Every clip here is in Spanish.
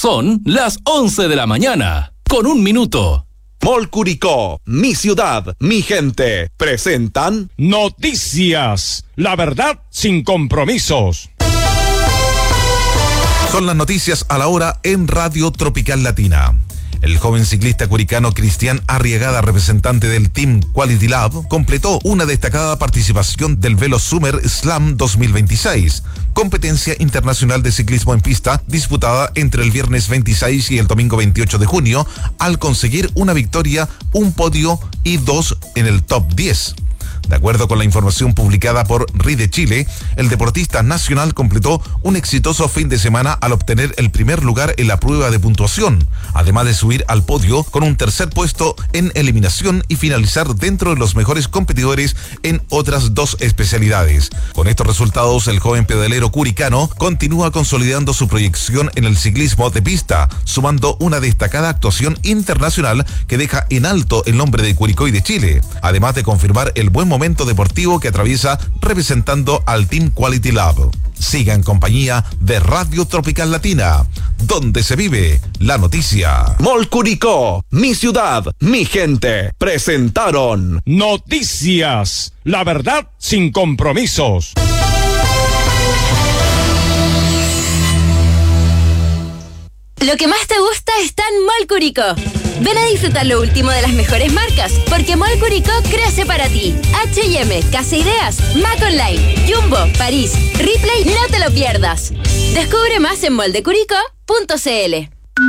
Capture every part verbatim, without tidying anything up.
Son las once de la mañana, con un minuto. Mall Curicó, mi ciudad, mi gente, presentan Noticias, la verdad sin compromisos. Son las noticias a la hora en Radio Tropical Latina. El joven ciclista curicano Cristian Arriagada, representante del Team Quality Lab, completó una destacada participación del Velo Summer Slam dos mil veintiséis, competencia internacional de ciclismo en pista disputada entre el viernes veintiséis y el domingo veintiocho de junio, al conseguir una victoria, un podio y dos en el top diez. De acuerdo con la información publicada por Ride Chile, el deportista nacional completó un exitoso fin de semana al obtener el primer lugar en la prueba de puntuación, además de subir al podio con un tercer puesto en eliminación y finalizar dentro de los mejores competidores en otras dos especialidades. Con estos resultados, el joven pedalero curicano continúa consolidando su proyección en el ciclismo de pista, sumando una destacada actuación internacional que deja en alto el nombre de Curicó y de Chile, además de confirmar el buen momento deportivo que atraviesa representando al Team Quality Lab. Siga en compañía de Radio Tropical Latina, donde se vive la noticia. Mall Curicó, mi ciudad, mi gente, presentaron Noticias, la verdad sin compromisos. Lo que más te gusta está en Mall Curicó. Ven a disfrutar lo último de las mejores marcas, porque Mall Curicó crece para ti. H y M, Casa Ideas, Mac Online, Jumbo, París, Ripley, no te lo pierdas. Descubre más en moldecuricó punto c l.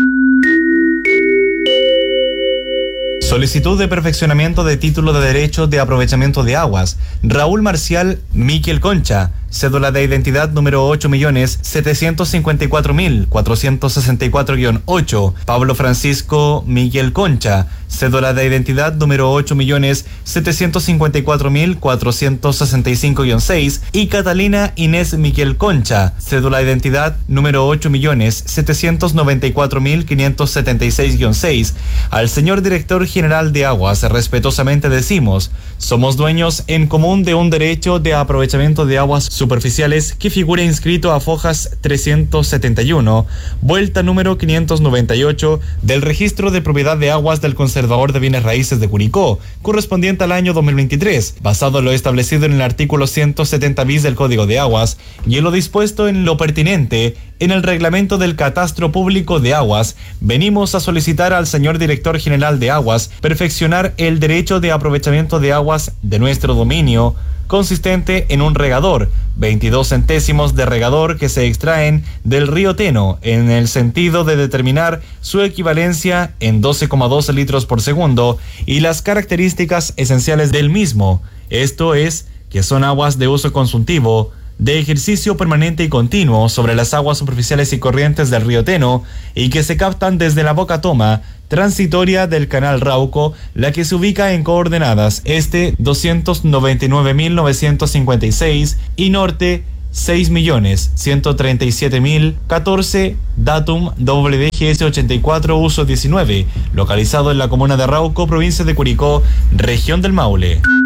Solicitud de perfeccionamiento de título de derecho de aprovechamiento de aguas. Raúl Marcial Miquel Concha, cédula de identidad número ocho millones setecientos cincuenta y cuatro mil cuatrocientos sesenta y cuatro guion ocho. Pablo Francisco Miguel Concha, cédula de identidad número ocho millones setecientos cincuenta y cuatro mil cuatrocientos sesenta y cinco guion seis. Y Catalina Inés Miguel Concha, cédula de identidad número ocho millones setecientos noventa y cuatro mil quinientos setenta y seis guion seis. Al señor director general de aguas, respetuosamente decimos: somos dueños en común de un derecho de aprovechamiento de aguas superficiales que figura inscrito a Fojas trescientos setenta y uno, vuelta número quinientos noventa y ocho del Registro de Propiedad de Aguas del Conservador de Bienes Raíces de Curicó, correspondiente al año dos mil veintitrés, basado en lo establecido en el artículo ciento setenta bis del Código de Aguas y en lo dispuesto en lo pertinente en el reglamento del Catastro Público de Aguas. Venimos a solicitar al señor director general de aguas perfeccionar el derecho de aprovechamiento de aguas de nuestro dominio, consistente en un regador, veintidós centésimos de regador que se extraen del río Teno, en el sentido de determinar su equivalencia en doce coma doce litros por segundo y las características esenciales del mismo. Esto es, que son aguas de uso consultivo, de ejercicio permanente y continuo sobre las aguas superficiales y corrientes del río Teno y que se captan desde la boca toma transitoria del canal Rauco, la que se ubica en coordenadas este doscientos noventa y nueve mil novecientos cincuenta y seis y norte seis millones ciento treinta y siete mil catorce, datum W D G S ochenta y cuatro, uso diecinueve, localizado en la comuna de Rauco, provincia de Curicó, región del Maule.